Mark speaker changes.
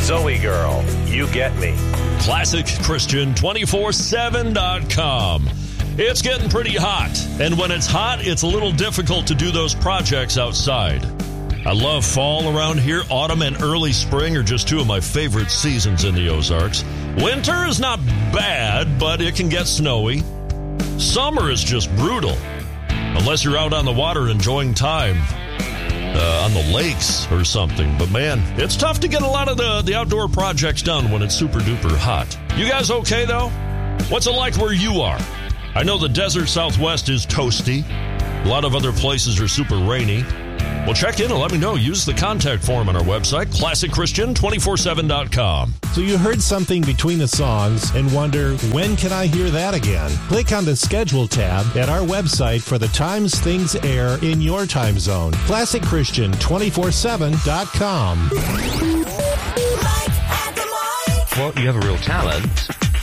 Speaker 1: Zoe Girl, you get me.
Speaker 2: ClassicChristian247.com. It's getting pretty hot, and when it's hot, it's a little difficult to do those projects outside. I love fall around here. Autumn and early spring are just two of my favorite seasons in the Ozarks. Winter is not bad, but it can get snowy. Summer is just brutal, unless you're out on the water enjoying time. On the lakes or something. But man, it's tough to get a lot of the outdoor projects done when it's super duper hot. You guys okay though? What's it like where you are? I know the desert Southwest is toasty. A lot of other places are super rainy. Well, check in and let me know. Use the contact form on our website, ClassicChristian247.com.
Speaker 3: So you heard something between the songs and wonder, when can I hear that again? Click on the Schedule tab at our website for the times things air in your time zone. ClassicChristian247.com.
Speaker 4: Well, you have a real talent.